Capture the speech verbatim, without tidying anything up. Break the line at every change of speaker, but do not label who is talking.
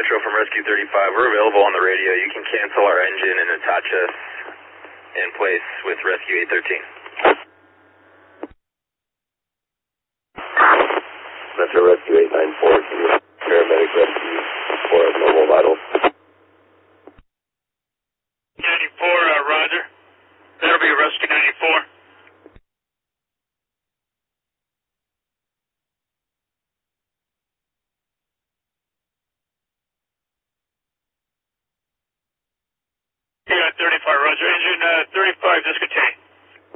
Metro from Rescue thirty-five. We're available on the radio. You can cancel our engine and attach us in place with Rescue eight thirteen.
Metro Rescue eight nine four, can you paramedic rescue for abnormal vitals?
ninety-four, uh, Roger. That'll be Rescue ninety-four. Yeah, thirty-five, Roger. Engine uh, thirty-five, discontinue.